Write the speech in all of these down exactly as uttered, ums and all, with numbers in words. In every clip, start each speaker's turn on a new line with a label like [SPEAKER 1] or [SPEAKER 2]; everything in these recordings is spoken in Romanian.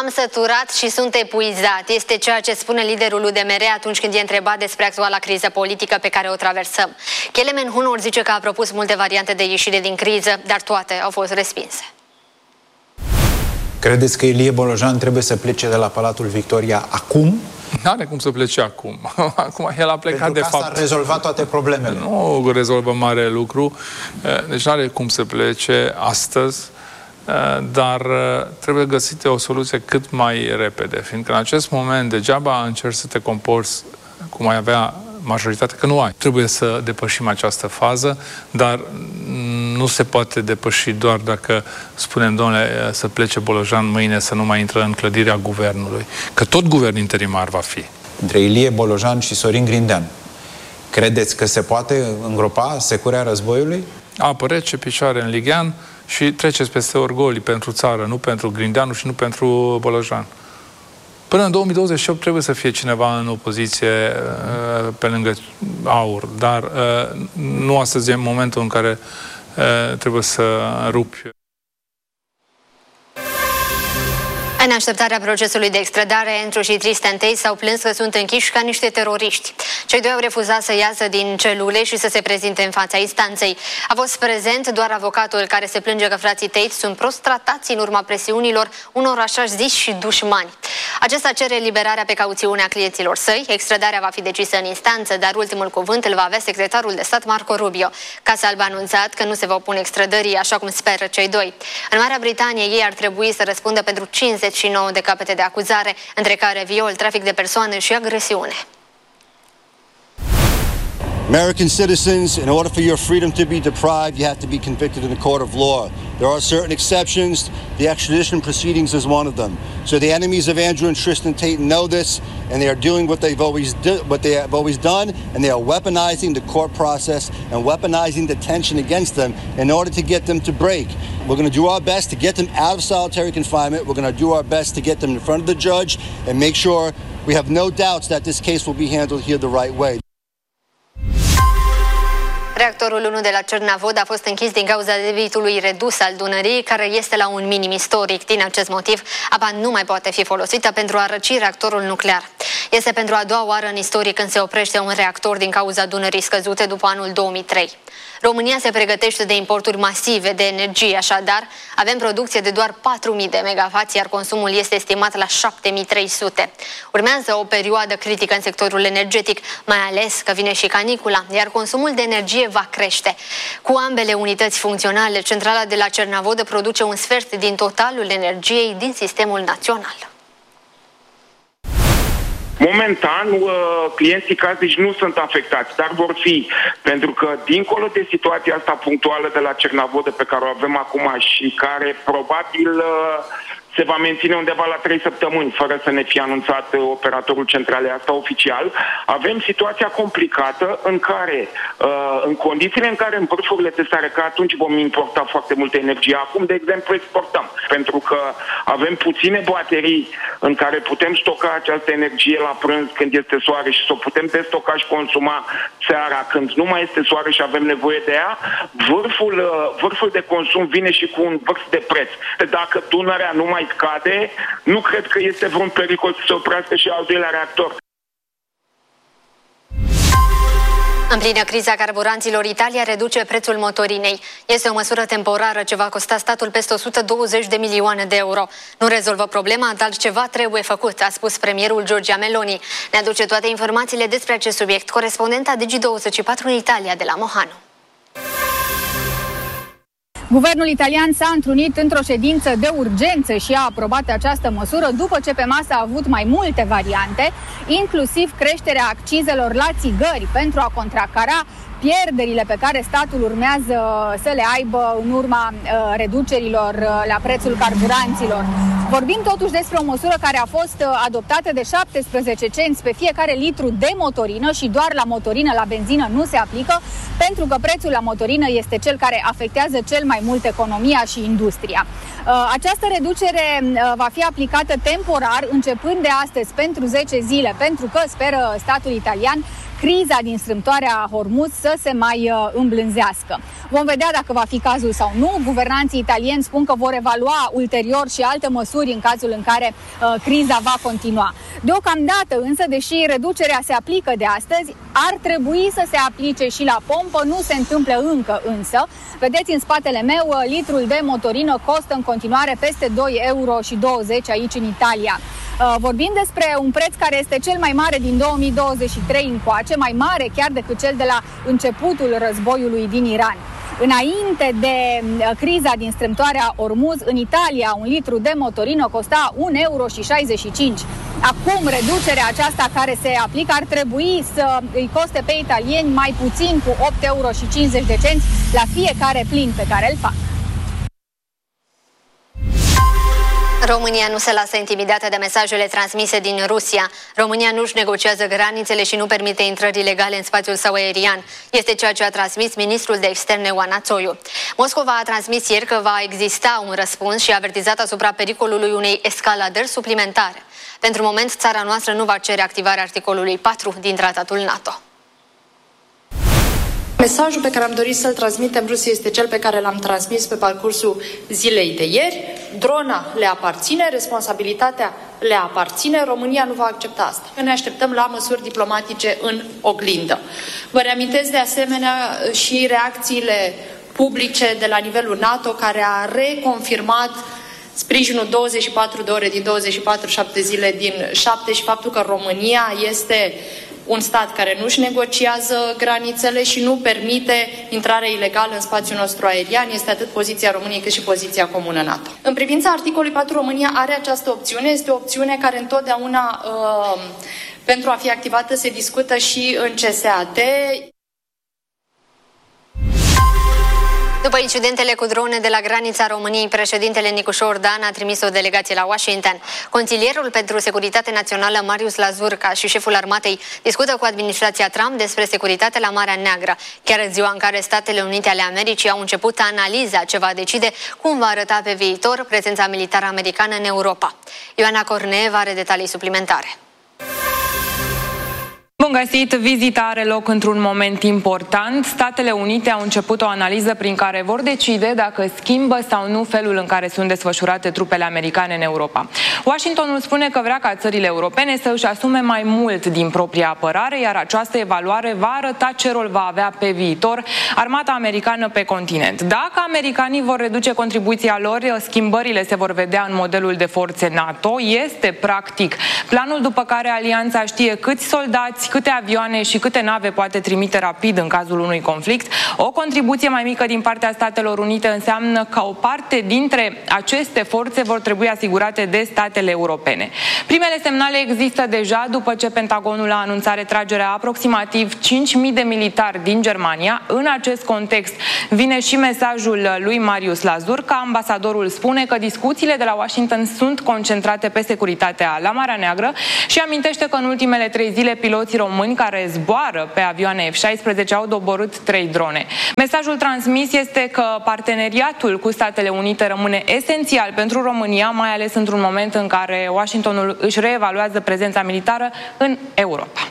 [SPEAKER 1] M-am săturat și sunt epuizat. Este ceea ce spune liderul U D M R atunci când e întrebat despre actuala criză politică pe care o traversăm. Kelemen Hunor zice că a propus multe variante de ieșire din criză, dar toate au fost respinse.
[SPEAKER 2] Credeți că Ilie Bolojan trebuie să plece de la Palatul Victoria acum?
[SPEAKER 3] N-are cum să plece acum. Acum el a plecat.
[SPEAKER 2] Pentru
[SPEAKER 3] de
[SPEAKER 2] că
[SPEAKER 3] fapt.
[SPEAKER 2] a rezolvat toate problemele.
[SPEAKER 3] Nu rezolvă mare lucru. Deci n-are cum să plece astăzi, dar trebuie găsită o soluție cât mai repede, fiindcă în acest moment degeaba încerci să te comporți cum ai avea majoritate, că nu ai. Trebuie să depășim această fază, dar nu se poate depăși doar dacă spunem, domnule, să plece Bolojan mâine, să nu mai intră în clădirea guvernului. Că tot guvern interimar va fi.
[SPEAKER 2] Între Ilie Bolojan și Sorin Grindeanu, credeți că se poate îngropa securea războiului?
[SPEAKER 3] Apă rece, picioare în lighean și treceți peste orgolii pentru țară, nu pentru Grindeanu și nu pentru Bolojan. Până în două mii douăzeci și opt trebuie să fie cineva în opoziție uh, pe lângă AUR, dar uh, nu astăzi e momentul în care uh, trebuie să rupi.
[SPEAKER 1] În așteptarea procesului de extradare, Andrew și Tristan Tate s-au plâns că sunt închiși ca niște teroriști. Cei doi au refuzat să iasă din celule și să se prezinte în fața instanței. A fost prezent doar avocatul care se plânge că frații Tate sunt prost tratați în urma presiunilor unor așa zis și dușmani. Acesta cere eliberarea pe cauțiune a clienților săi. Extradarea va fi decisă în instanță, dar ultimul cuvânt îl va avea secretarul de stat Marco Rubio. Casa Albă a anunțat că nu se va opune extradării, așa cum speră cei doi. În Marea Britanie, ei ar trebui să răspundă pentru cincizeci și nouă de capete de acuzare, între care viol, trafic de persoane și agresiune.
[SPEAKER 4] American citizens, in order for your freedom to be deprived, you have to be convicted in a court of law. There are certain exceptions. The extradition proceedings is one of them. So the enemies of Andrew and Tristan Tate know this, and they are doing what they've always do, what they have always done, and they are weaponizing the court process and weaponizing the tension against them in order to get them to break. We're going to do our best to get them out of solitary confinement. We're going to do our best to get them in front of the judge and make sure we have no doubts that this case will be handled here the right way.
[SPEAKER 1] Reactorul unu de la Cernavod a fost închis din cauza debitului redus al Dunării, care este la un minim istoric. Din acest motiv, apa nu mai poate fi folosită pentru a răci reactorul nuclear. Este pentru a doua oară în istorie când se oprește un reactor din cauza Dunării scăzute după anul două mii trei. România se pregătește de importuri masive de energie, așadar avem producție de doar patru mii de megavați, iar consumul este estimat la șapte mii trei sute. Urmează o perioadă critică în sectorul energetic, mai ales că vine și canicula, iar consumul de energie va crește. Cu ambele unități funcționale, centrala de la Cernavodă produce un sfert din totalul energiei din sistemul național.
[SPEAKER 5] Momentan, clienții casnici nu sunt afectați, dar vor fi, pentru că dincolo de situația asta punctuală de la Cernavodă pe care o avem acum și care probabil se va menține undeva la trei săptămâni, fără să ne fie anunțat operatorul centralei asta oficial, avem situația complicată în care, în condițiile în care în vârfurile de stare, că atunci vom importa foarte multă energie, acum, de exemplu, exportăm, pentru că avem puține baterii în care putem stoca această energie la prânz când este soare și să o putem destoca și consuma seara când nu mai este soare și avem nevoie de ea, vârful, vârful de consum vine și cu un vârf de preț. Dacă Dunărea nu mai scade, nu cred că este vreun pericol să se oprească și al doilea reactor.
[SPEAKER 1] În plină criza carburanților, Italia reduce prețul motorinei. Este o măsură temporară ce va costa statul peste o sută douăzeci de milioane de euro. Nu rezolvă problema, dar ceva trebuie făcut, a spus premierul Giorgia Meloni. Ne aduce toate informațiile despre acest subiect corespondenta Digi douăzeci și patru în Italia de la Mohanu.
[SPEAKER 6] Guvernul italian s-a întrunit într-o ședință de urgență și a aprobat această măsură după ce pe masă a avut mai multe variante, inclusiv creșterea accizelor la țigări pentru a contracara pierderile pe care statul urmează să le aibă în urma uh, reducerilor uh, la prețul carburanților. Vorbim totuși despre o măsură care a fost uh, adoptată de șaptesprezece cenți pe fiecare litru de motorină și doar la motorină, la benzină nu se aplică, pentru că prețul la motorină este cel care afectează cel mai mult economia și industria. Uh, această reducere uh, va fi aplicată temporar, începând de astăzi pentru zece zile, pentru că, speră statul italian, criza din strâmtoarea Hormuz să se mai îmblânzească. Vom vedea dacă va fi cazul sau nu. Guvernanții italieni spun că vor evalua ulterior și alte măsuri în cazul în care uh, criza va continua. Deocamdată însă, deși reducerea se aplică de astăzi, ar trebui să se aplice și la pompă. Nu se întâmplă încă însă. Vedeți în spatele meu, litrul de motorină costă în continuare peste doi euro și douăzeci aici în Italia. Vorbim despre un preț care este cel mai mare din două mii douăzeci și trei încoace, mai mare chiar decât cel de la începutul războiului din Iran. Înainte de criza din strâmtoarea Hormuz, în Italia un litru de motorină costa un euro și șaizeci și cinci. Acum reducerea aceasta care se aplică ar trebui să îi coste pe italieni mai puțin, cu opt euro și cincizeci de cenți la fiecare plin pe care îl fac.
[SPEAKER 1] România nu se lasă intimidată de mesajele transmise din Rusia. România nu-și negociază granițele și nu permite intrări ilegale în spațiul său aerian. Este ceea ce a transmis ministrul de externe Oana Țoiu. Moscova a transmis ieri că va exista un răspuns și a avertizat asupra pericolului unei escaladări suplimentare. Pentru moment, țara noastră nu va cere activarea articolului patru din tratatul NATO.
[SPEAKER 7] Mesajul pe care am dorit să-l transmitem Rusiei este cel pe care l-am transmis pe parcursul zilei de ieri. Drona le aparține, responsabilitatea le aparține, România nu va accepta asta. Ne așteptăm la măsuri diplomatice în oglindă. Vă reamintesc de asemenea și reacțiile publice de la nivelul NATO, care a reconfirmat sprijinul douăzeci și patru de ore din douăzeci și patru, șapte zile din șapte și faptul că România este un stat care nu-și negociază granițele și nu permite intrarea ilegală în spațiul nostru aerian. Este atât poziția României cât și poziția comună NATO. În privința articolului patru, România are această opțiune. Este o opțiune care întotdeauna, uh, pentru a fi activată, se discută și în C S A T.
[SPEAKER 1] După incidentele cu drone de la granița României, președintele Nicușor Dan a trimis o delegație la Washington. Consilierul pentru Securitate Națională Marius Lazurca și șeful armatei discută cu administrația Trump despre securitate la Marea Neagră, chiar în ziua în care Statele Unite ale Americii au început analiza ce va decide cum va arăta pe viitor prezența militară americană în Europa. Ioana Corneeva are detalii suplimentare.
[SPEAKER 8] Bun găsit! Vizita are loc într-un moment important. Statele Unite au început o analiză prin care vor decide dacă schimbă sau nu felul în care sunt desfășurate trupele americane în Europa. Washingtonul spune că vrea ca țările europene să își asume mai mult din propria apărare, iar această evaluare va arăta ce rol va avea pe viitor armata americană pe continent. Dacă americanii vor reduce contribuția lor, schimbările se vor vedea în modelul de forțe NATO. Este, practic, planul după care alianța știe câți soldați, câte avioane și câte nave poate trimite rapid în cazul unui conflict. O contribuție mai mică din partea Statelor Unite înseamnă că o parte dintre aceste forțe vor trebui asigurate de statele europene. Primele semnale există deja după ce Pentagonul a anunțat retragerea aproximativ cinci mii de militari din Germania. În acest context vine și mesajul lui Marius Lazurca. Ambasadorul spune că discuțiile de la Washington sunt concentrate pe securitatea la Marea Neagră și amintește că în ultimele trei zile piloții români care zboară pe avioane F șaisprezece au doborât trei drone. Mesajul transmis este că parteneriatul cu Statele Unite rămâne esențial pentru România, mai ales într-un moment în care Washingtonul își reevaluează prezența militară în Europa.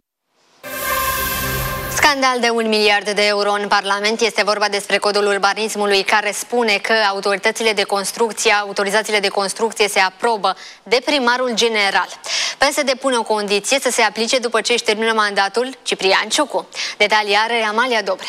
[SPEAKER 1] Scandal de un miliard de euro în Parlament. Este vorba despre codul urbanismului care spune că autoritățile de construcție, autorizațiile de construcție se aprobă de primarul general. P S D pune o condiție să se aplice după ce își termină mandatul Ciprian Ciucu. Detalii are Amalia Dobre.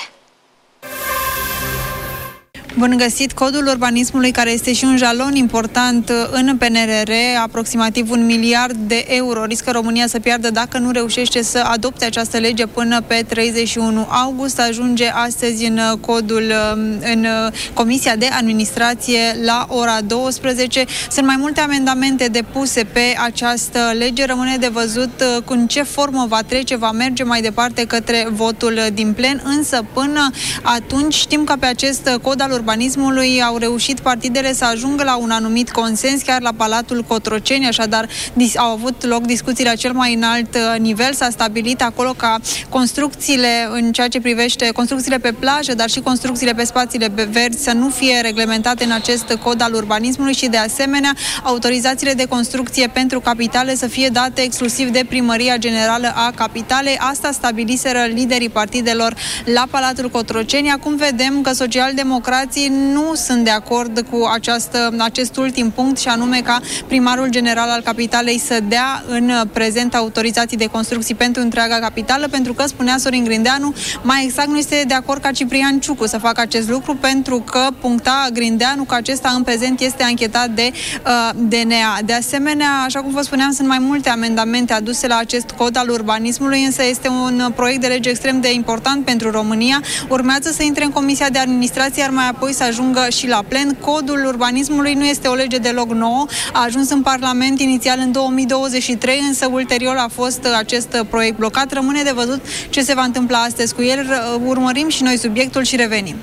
[SPEAKER 9] Bun găsit! Codul urbanismului, care este și un jalon important în P N R R, aproximativ un miliard de euro. Riscă România să piardă dacă nu reușește să adopte această lege până pe treizeci și unu august. Ajunge astăzi în codul, în Comisia de Administrație la ora douăsprezece. Sunt mai multe amendamente depuse pe această lege. Rămâne de văzut în ce formă va trece, va merge mai departe către votul din plen. Însă până atunci știm că pe acest cod al urbanismului urbanismului au reușit partidele să ajungă la un anumit consens chiar la Palatul Cotroceni, așadar au avut loc discuții la cel mai înalt nivel. S-a stabilit acolo ca construcțiile în ceea ce privește construcțiile pe plajă, dar și construcțiile pe spațiile verzi să nu fie reglementate în acest cod al urbanismului și de asemenea autorizațiile de construcție pentru capitale să fie date exclusiv de Primăria Generală a Capitalei. Asta stabiliseră liderii partidelor la Palatul Cotroceni. Acum vedem că socialdemocrații nu sunt de acord cu această, acest ultim punct și anume ca primarul general al capitalei să dea în prezent autorizații de construcții pentru întreaga capitală, pentru că, spunea Sorin Grindeanu, mai exact nu este de acord ca Ciprian Ciucu să facă acest lucru, pentru că puncta Grindeanu că acesta în prezent este anchetat de uh, D N A. De asemenea, așa cum vă spuneam, sunt mai multe amendamente aduse la acest cod al urbanismului, însă este un proiect de lege extrem de important pentru România. Urmează să intre în Comisia de Administrație, iar mai apoi să ajungă și la plen. Codul urbanismului nu este o lege deloc nouă. A ajuns în Parlament inițial în două mii douăzeci și trei, însă ulterior a fost acest proiect blocat. Rămâne de văzut ce se va întâmpla astăzi cu el. Urmărim și noi subiectul și revenim.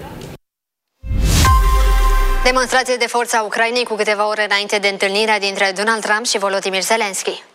[SPEAKER 1] Demonstrație de forță a Ucrainei cu câteva ore înainte de întâlnirea dintre Donald Trump și Volodymyr Zelensky.